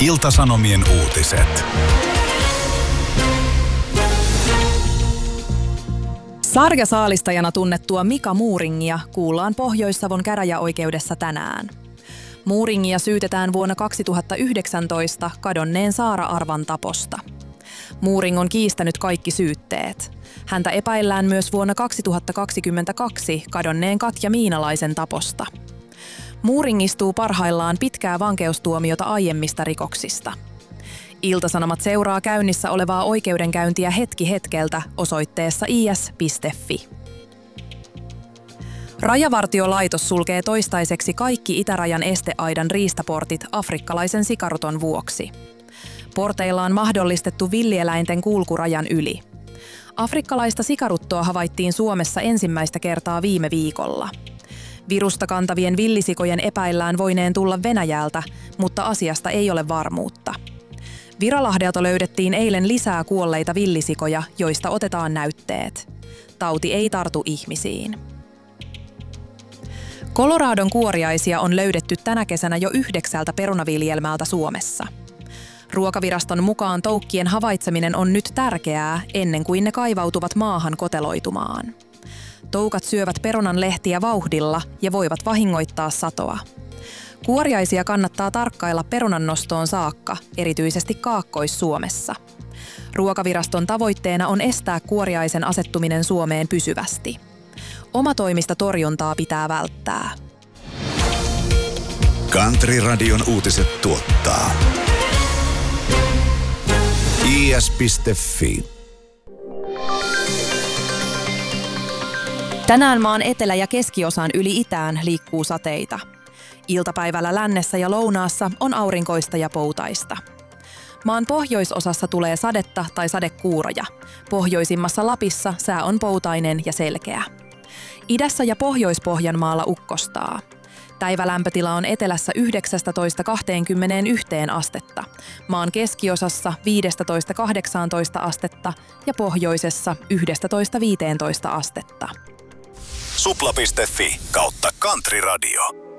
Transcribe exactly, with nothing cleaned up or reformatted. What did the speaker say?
Ilta-Sanomien uutiset. Sarjasaalistajana tunnettua Mika Muuringia kuullaan Pohjois-Savon käräjäoikeudessa tänään. Muuringia syytetään vuonna kaksituhattayhdeksäntoista kadonneen Saara Arvan taposta. Muuring on kiistänyt kaikki syytteet. Häntä epäillään myös vuonna kaksituhattakaksikymmentäkaksi kadonneen Katja Miinalaisen taposta. Muuring istuu parhaillaan pitkää vankeustuomiota aiemmista rikoksista. Ilta-Sanomat seuraa käynnissä olevaa oikeudenkäyntiä hetki hetkeltä osoitteessa i s piste f i. Rajavartiolaitos sulkee toistaiseksi kaikki itärajan esteaidan riistaportit afrikkalaisen sikaruton vuoksi. Porteilla on mahdollistettu villieläinten kulku rajan yli. Afrikkalaista sikaruttoa havaittiin Suomessa ensimmäistä kertaa viime viikolla. Virusta kantavien villisikojen epäillään voineen tulla Venäjältä, mutta asiasta ei ole varmuutta. Viralahdelta löydettiin eilen lisää kuolleita villisikoja, joista otetaan näytteet. Tauti ei tartu ihmisiin. Coloradon kuoriaisia on löydetty tänä kesänä jo yhdeksältä perunaviljelmältä Suomessa. Ruokaviraston mukaan toukkien havaitseminen on nyt tärkeää ennen kuin ne kaivautuvat maahan koteloitumaan. Toukat syövät perunan lehtiä vauhdilla ja voivat vahingoittaa satoa. Kuoriaisia kannattaa tarkkailla perunan nostoon saakka, erityisesti Kaakkois-Suomessa. Ruokaviraston tavoitteena on estää kuoriaisen asettuminen Suomeen pysyvästi. Omatoimista torjuntaa pitää välttää. Country-radion uutiset tuottaa i s piste f i. Tänään maan etelä- ja keskiosan yli itään liikkuu sateita. Iltapäivällä lännessä ja lounaassa on aurinkoista ja poutaista. Maan pohjoisosassa tulee sadetta tai sadekuuroja. Pohjoisimmassa Lapissa sää on poutainen ja selkeä. Idässä ja Pohjois-Pohjanmaalla ukkostaa. Päivälämpötila on etelässä yhdeksästätoista kahteenkymmeneenyhteen astetta, maan keskiosassa viidestätoista kahdeksaantoista astetta ja pohjoisessa yhdestätoista viiteentoista astetta. supla piste f i kautta Country Radio.